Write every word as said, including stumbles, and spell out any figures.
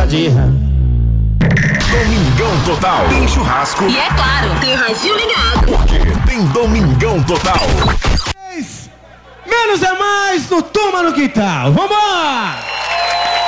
pode. Domingão Total. Tem churrasco. E é claro, tem radinho ligado. Porque tem Domingão Total. Menos é mais no Toma no Quintal. Vambora!